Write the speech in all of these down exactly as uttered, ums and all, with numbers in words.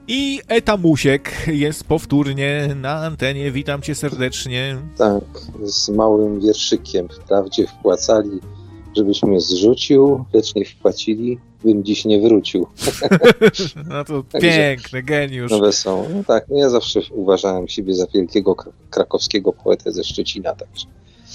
I Eta Musiek jest powtórnie na antenie. Witam cię serdecznie. Tak, z małym wierszykiem. Wprawdzie wpłacali, żebyś mnie zrzucił, lecz nie wpłacili, bym dziś nie wrócił. No to piękny, geniusz. No wesoło. No tak, no ja zawsze uważałem siebie za wielkiego krakowskiego poetę ze Szczecina, także.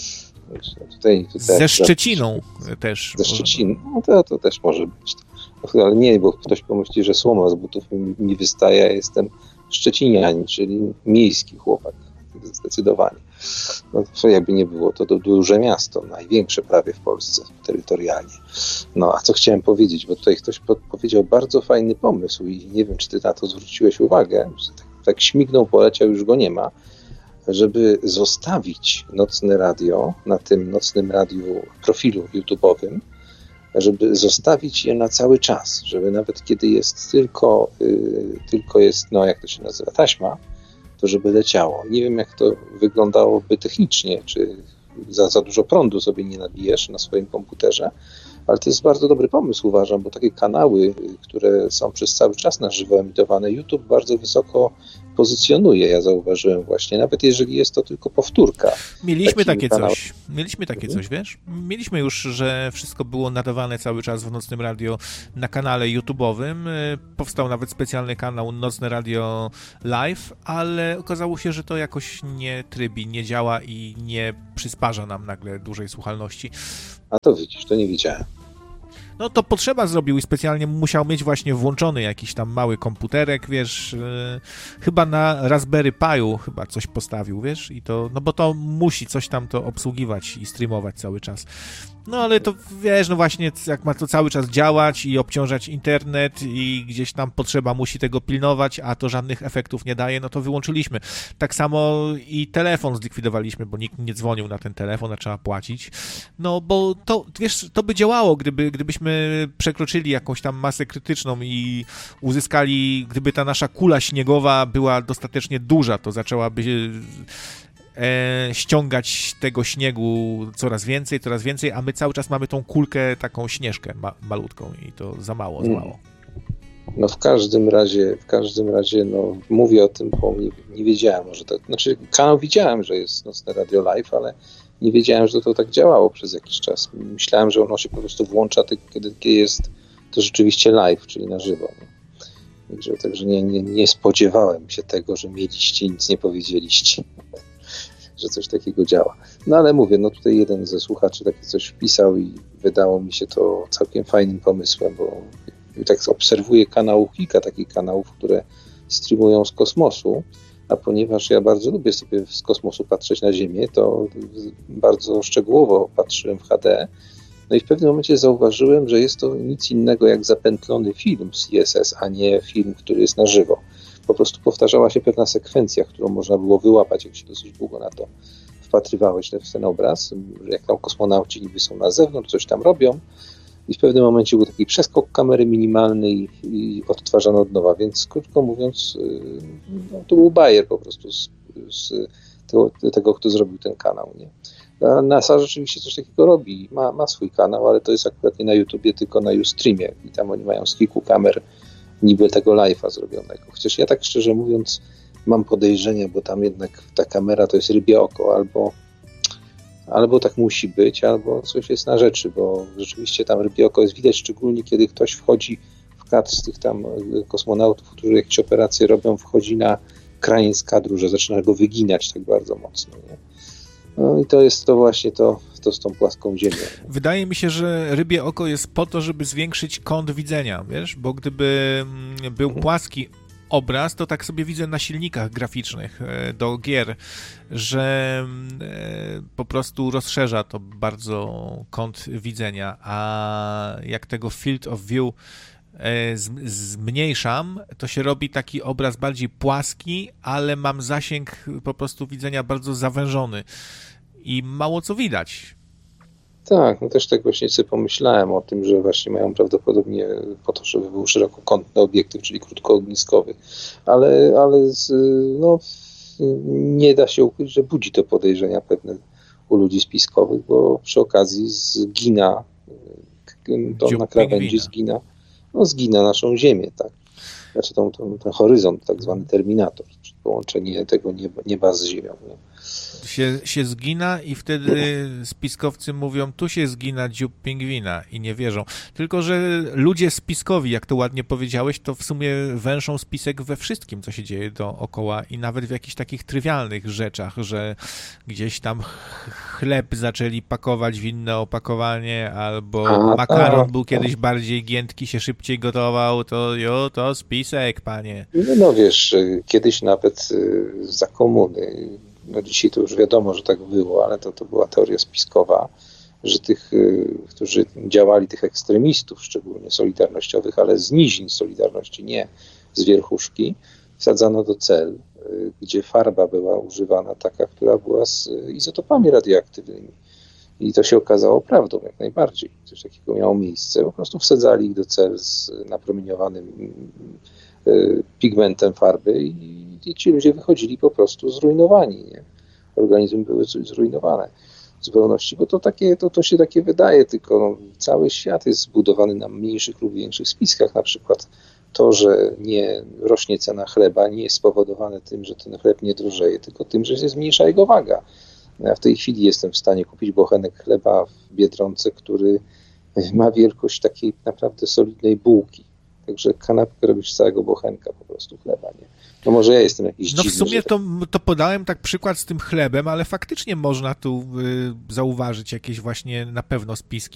Tutaj, tutaj ze Szczeciną za... też. Ze Szczeciną, no to, to też może być. Ale nie, bo ktoś pomyśli, że słoma z butów mi, mi wystaje, ja jestem szczecinianin, czyli miejski chłopak, zdecydowanie. No to jakby nie było, to, to duże miasto, największe prawie w Polsce terytorialnie. No a co chciałem powiedzieć, bo tutaj ktoś powiedział bardzo fajny pomysł i nie wiem, czy ty na to zwróciłeś uwagę, że tak, tak śmignął, poleciał, już go nie ma, żeby zostawić nocne radio na tym nocnym radiu profilu YouTube'owym, żeby zostawić je na cały czas, żeby nawet kiedy jest tylko, yy, tylko jest, no jak to się nazywa, taśma, to żeby leciało. Nie wiem, jak to wyglądałoby technicznie, czy za, za dużo prądu sobie nie nabijesz na swoim komputerze, ale to jest bardzo dobry pomysł, uważam, bo takie kanały, które są przez cały czas na żywo emitowane, YouTube bardzo wysoko pozycjonuje, ja zauważyłem właśnie, nawet jeżeli jest to tylko powtórka. Mieliśmy takie kanałów. coś, mieliśmy takie coś, wiesz? Mieliśmy już, że wszystko było nadawane cały czas w Nocnym Radio na kanale YouTube'owym. Powstał nawet specjalny kanał Nocne Radio Live, ale okazało się, że to jakoś nie trybi, nie działa i nie przysparza nam nagle dużej słuchalności. A to widzisz, to nie widziałem. No to Potrzeba zrobił i specjalnie musiał mieć właśnie włączony jakiś tam mały komputerek, wiesz, yy, chyba na Raspberry Pi'u chyba coś postawił, wiesz, i to, no bo to musi coś tam to obsługiwać i streamować cały czas. No ale to, wiesz, no właśnie, jak ma to cały czas działać i obciążać internet i gdzieś tam Potrzeba musi tego pilnować, a to żadnych efektów nie daje, no to wyłączyliśmy. Tak samo i telefon zlikwidowaliśmy, bo nikt nie dzwonił na ten telefon, a trzeba płacić. No bo to, wiesz, to by działało, gdyby, gdybyśmy przekroczyli jakąś tam masę krytyczną i uzyskali, gdyby ta nasza kula śniegowa była dostatecznie duża, to zaczęłaby e, ściągać tego śniegu coraz więcej, coraz więcej, a my cały czas mamy tą kulkę, taką śnieżkę ma, malutką i to za mało, za mało. No w każdym razie, w każdym razie, no mówię o tym, bo nie, nie wiedziałem, może tak, znaczy kanał widziałem, że jest Nocne Radio Live, ale nie wiedziałem, że to tak działało przez jakiś czas. Myślałem, że ono się po prostu włącza, kiedy jest to rzeczywiście live, czyli na żywo. Także, także nie, nie, nie spodziewałem się tego, że mieliście i nic nie powiedzieliście, że coś takiego działa. No ale mówię, no tutaj jeden ze słuchaczy takie coś wpisał i wydało mi się to całkiem fajnym pomysłem, bo tak obserwuję kanałów, kilka takich kanałów, które streamują z kosmosu, a ponieważ ja bardzo lubię sobie z kosmosu patrzeć na Ziemię, to bardzo szczegółowo patrzyłem w H D. No i w pewnym momencie zauważyłem, że jest to nic innego jak zapętlony film z I S S, a nie film, który jest na żywo. Po prostu powtarzała się pewna sekwencja, którą można było wyłapać, jak się dosyć długo na to wpatrywałeś w ten obraz, jak tam kosmonauci niby są na zewnątrz, coś tam robią. I w pewnym momencie był taki przeskok kamery minimalny i, i odtwarzano od nowa, więc krótko mówiąc, no, to był bajer po prostu z, z tego, tego, kto zrobił ten kanał. Nie? A NASA rzeczywiście coś takiego robi, ma, ma swój kanał, ale to jest akurat nie na YouTubie, tylko na Ustreamie i tam oni mają z kilku kamer niby tego live'a zrobionego. Chociaż ja tak szczerze mówiąc mam podejrzenie, bo tam jednak ta kamera to jest rybie oko, albo albo tak musi być, albo coś jest na rzeczy, bo rzeczywiście tam rybie oko jest widać, szczególnie kiedy ktoś wchodzi w kadr z tych tam kosmonautów, którzy jakieś operacje robią, wchodzi na kraniec kadru, że zaczyna go wyginać tak bardzo mocno. Nie? No i to jest to właśnie to, to z tą płaską ziemią. Wydaje mi się, że rybie oko jest po to, żeby zwiększyć kąt widzenia, wiesz, bo gdyby był płaski obraz, to tak sobie widzę na silnikach graficznych do gier, że po prostu rozszerza to bardzo kąt widzenia, a jak tego field of view zmniejszam, to się robi taki obraz bardziej płaski, ale mam zasięg po prostu widzenia bardzo zawężony i mało co widać. Tak, no też tak właśnie sobie pomyślałem o tym, że właśnie mają prawdopodobnie po to, żeby był szerokokątny obiektyw, czyli krótkoogniskowy, ale, ale z, no, nie da się ukryć, że budzi to podejrzenia pewne u ludzi spiskowych, bo przy okazji zgina, to na krawędzi zgina, no zgina naszą Ziemię, tak. znaczy tą, tą, ten horyzont, tak zwany terminator, czyli połączenie tego nieba, nieba z ziemią. Nie? Się, się zgina i wtedy spiskowcy mówią, tu się zgina dziób pingwina i nie wierzą. Tylko że ludzie spiskowi, jak to ładnie powiedziałeś, to w sumie węszą spisek we wszystkim, co się dzieje dookoła i nawet w jakichś takich trywialnych rzeczach, że gdzieś tam chleb zaczęli pakować w inne opakowanie, albo A, makaron tak, był tak. kiedyś bardziej giętki, się szybciej gotował, to jo, to spisek, panie. No, no wiesz, kiedyś nawet za komuny, no dzisiaj to już wiadomo, że tak było, ale to, to była teoria spiskowa, że tych, którzy działali, tych ekstremistów, szczególnie solidarnościowych, ale z nizin Solidarności, nie z wierchuszki, wsadzano do cel, gdzie farba była używana taka, która była z izotopami radioaktywnymi. I to się okazało prawdą jak najbardziej. Coś takiego miało miejsce. Po prostu wsadzali ich do cel z napromieniowanym pigmentem farby i, i ci ludzie wychodzili po prostu zrujnowani. Nie? Organizmy były zrujnowane w zupełności, bo to, takie, to, to się takie wydaje, tylko no, cały świat jest zbudowany na mniejszych lub większych spiskach. Na przykład to, że nie rośnie cena chleba, nie jest spowodowane tym, że ten chleb nie drożeje, tylko tym, że się zmniejsza jego waga. Ja w tej chwili jestem w stanie kupić bochenek chleba w Biedronce, który ma wielkość takiej naprawdę solidnej bułki. Także kanapkę robisz z całego bochenka po prostu chleba, nie? No może ja jestem jakiś No dziwny. w sumie że... to, to podałem tak przykład z tym chlebem, ale faktycznie można tu y, zauważyć jakieś właśnie na pewno spiski.